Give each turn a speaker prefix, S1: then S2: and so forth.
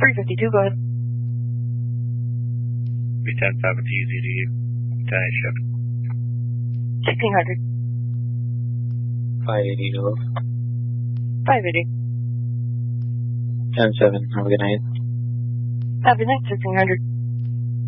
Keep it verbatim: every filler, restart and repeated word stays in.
S1: three fifty-two, go ahead.
S2: B ten seven T Z D, ten eight ship.
S1: sixteen hundred.
S3: five eighty, go.
S1: five eighty.
S3: ten seven, have a good night.
S1: Have a good night, sixteen hundred.